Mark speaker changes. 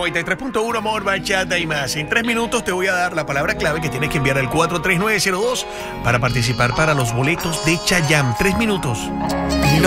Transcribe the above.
Speaker 1: 93.1 Amor, Bachata y más. En 3 minutos te voy a dar la palabra clave que tienes que enviar al 43902 para participar para los boletos de Chayanne. 3 minutos.